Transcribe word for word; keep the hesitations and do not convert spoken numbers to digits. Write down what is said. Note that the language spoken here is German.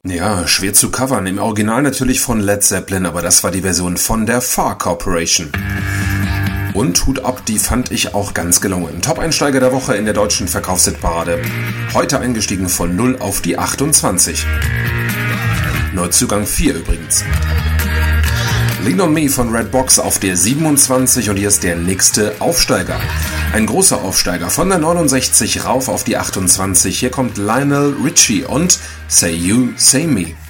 Ja, schwer zu covern. Im Original natürlich von Led Zeppelin, aber das war die Version von der Far Corporation. Und Hut ab, die fand ich auch ganz gelungen. Top-Einsteiger der Woche in der deutschen Verkaufshitparade. Heute eingestiegen von null auf die achtundzwanzig. Neuzugang vier übrigens. Lean on Me von Redbox auf der siebenundzwanzig und hier ist der nächste Aufsteiger. Ein großer Aufsteiger von der neunundsechzig rauf auf die achtundzwanzig. Hier kommt Lionel Richie und Say You, Say Me.